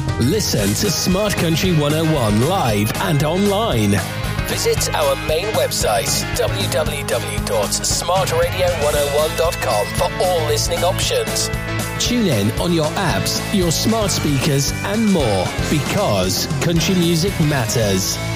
Listen to Smart Country 101 live and online. Visit our main website, www.smartradio101.com, for all listening options. Tune in on your apps, your smart speakers, and more, because country music matters.